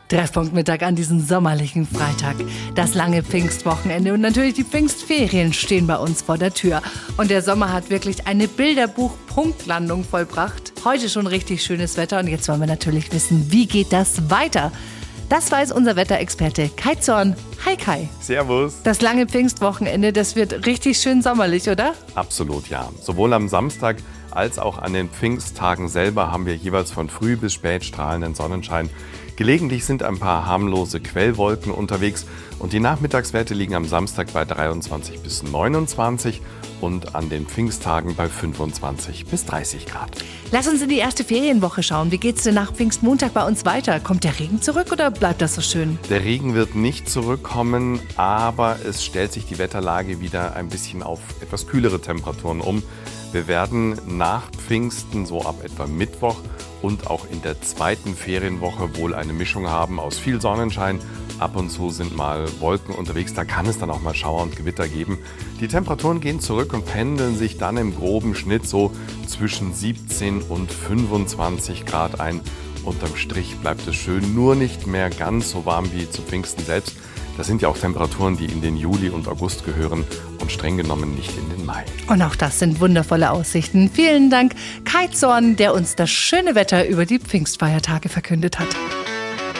Treffpunkt Mittag an diesem sommerlichen Freitag. Das lange Pfingstwochenende und natürlich die Pfingstferien stehen bei uns vor der Tür. Und der Sommer hat wirklich eine Bilderbuch-Punktlandung vollbracht. Heute schon richtig schönes Wetter und jetzt wollen wir natürlich wissen, wie geht das weiter? Das weiß unser Wetterexperte Kai Zorn. Hi Kai. Servus. Das lange Pfingstwochenende, das wird richtig schön sommerlich, oder? Absolut, ja. Sowohl am Samstag als auch an den Pfingsttagen selber haben wir jeweils von früh bis spät strahlenden Sonnenschein. Gelegentlich sind ein paar harmlose Quellwolken unterwegs und die Nachmittagswerte liegen am Samstag bei 23 bis 29 und an den Pfingsttagen bei 25 bis 30 Grad. Lass uns in die erste Ferienwoche schauen. Wie geht's denn nach Pfingstmontag bei uns weiter? Kommt der Regen zurück oder bleibt das so schön? Der Regen wird nicht zurückkommen, aber es stellt sich die Wetterlage wieder ein bisschen auf etwas kühlere Temperaturen um. Wir werden nach Pfingsten so ab etwa Mittwoch und auch in der zweiten Ferienwoche wohl eine Mischung haben aus viel Sonnenschein. Ab und zu sind mal Wolken unterwegs, da kann es dann auch mal Schauer und Gewitter geben. Die Temperaturen gehen zurück und pendeln sich dann im groben Schnitt so zwischen 17 und 25 Grad ein. Unterm Strich bleibt es schön, nur nicht mehr ganz so warm wie zu Pfingsten selbst. Das sind ja auch Temperaturen, die in den Juli und August gehören und streng genommen nicht in den Mai. Und auch das sind wundervolle Aussichten. Vielen Dank, Kai Zorn, der uns das schöne Wetter über die Pfingstfeiertage verkündet hat.